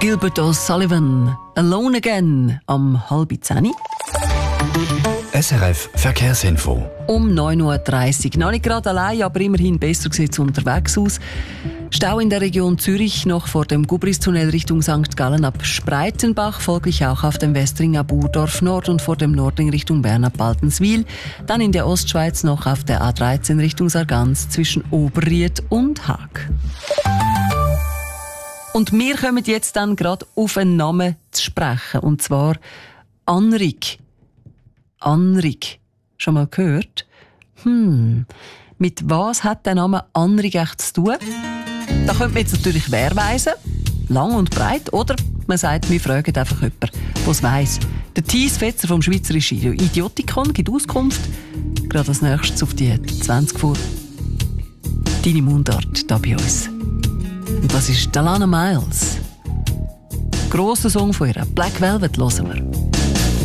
Gilbert O'Sullivan, Alone Again, am 9:30. SRF Verkehrsinfo. Um 9:30 Uhr. Noch nicht gerade allein, aber immerhin besser sieht es unterwegs aus. Stau in der Region Zürich noch vor dem Gubristunnel Richtung St. Gallen ab Spreitenbach, folglich auch auf dem Westring ab Urdorf Nord und vor dem Nordring Richtung Bern ab Baltenswil. Dann in der Ostschweiz noch auf der A13 Richtung Sargans zwischen Oberried und Haag. Und wir kommen jetzt dann gerade auf einen Namen zu sprechen, und zwar Anrik. Anrik. Schon mal gehört? Mit was hat der Name Anrik echt zu tun? Da könnte man jetzt natürlich wehrweisen, lang und breit, oder man sagt, wir fragen einfach jemanden, der es weiss. Der Thies Fetzer vom Schweizerischen Idiotikon gibt Auskunft. Gerade als nächstes auf die 20 vor. Deine Mundart da bei uns. Und das ist Dalana Miles. Grosser Song von ihr, Black Velvet, hören wir.